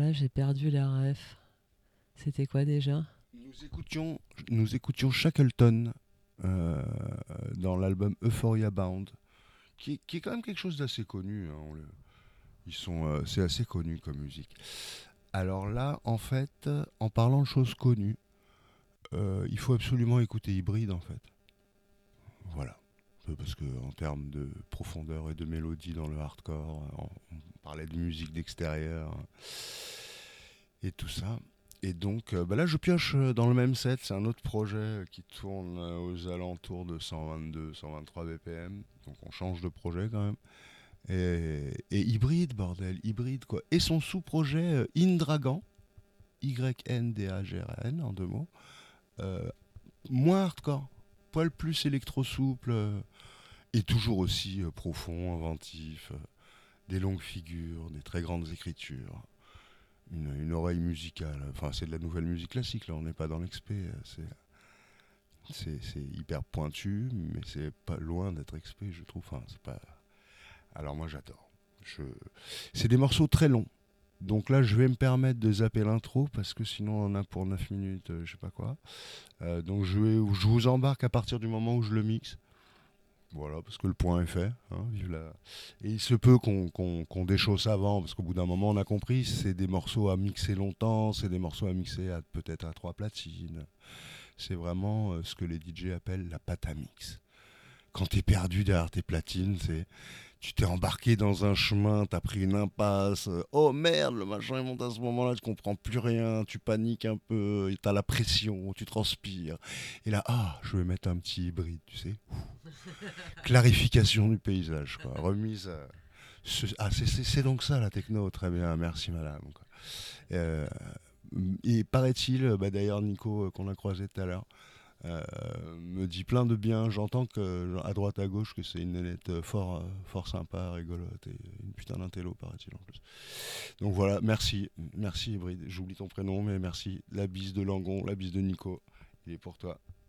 là, j'ai perdu la ref. C'était quoi déjà? Nous écoutions Shackleton euh, dans l'album Euphoria Bound, qui est quand même quelque chose d'assez connu. Hein, c'est assez connu comme musique. Alors là, en fait, en parlant de choses connues, il faut absolument écouter Hybride, en fait. Voilà. Parce que en termes de profondeur et de mélodie dans le hardcore, on parlait de musique d'extérieur et tout ça. Et donc bah là, je pioche dans le même set. C'est un autre projet qui tourne aux alentours de 122, 123 BPM. Donc on change de projet quand même. Et hybride, bordel, hybride quoi. Et son sous-projet Indragan, YNDAGRN en deux mots, euh, moins hardcore, poil plus électro-souple, et toujours aussi profond, inventif, des longues figures, des très grandes écritures, une oreille musicale. Enfin, c'est de la nouvelle musique classique, là, on n'est pas dans l'expé. C'est hyper pointu, mais c'est pas loin d'être expé, je trouve. Enfin, c'est pas... Alors moi, j'adore. Je... C'est des morceaux très longs. Donc là, je vais me permettre de zapper l'intro parce que sinon on en a pour 9 minutes, je sais pas quoi. Donc je vous embarque à partir du moment où je le mixe. Voilà, parce que le point est fait. Hein, vive la... Et il se peut qu'on déchausse avant, parce qu'au bout d'un moment, on a compris, c'est des morceaux à mixer longtemps, c'est des morceaux à mixer peut-être à trois platines. C'est vraiment ce que les DJ appellent la pâte à mix. Quand t'es perdu derrière tes platines, tu t'es embarqué dans un chemin, t'as pris une impasse, oh merde, le machin il monte à ce moment-là, tu comprends plus rien, tu paniques un peu, et t'as la pression, tu transpires. Et là, je vais mettre un petit hybride, tu sais. Clarification du paysage, quoi. Remise à... c'est donc ça la techno, très bien, merci madame. Quoi. Euh, et paraît-il, bah, d'ailleurs Nico, qu'on a croisé tout à l'heure, me dit plein de bien. J'entends que à droite à gauche que c'est une nénette fort sympa, rigolote et une putain d'intello, paraît-il en plus. Donc voilà, merci Hybride. J'oublie ton prénom, mais merci. La bise de Langon, la bise de Nico, il est pour toi.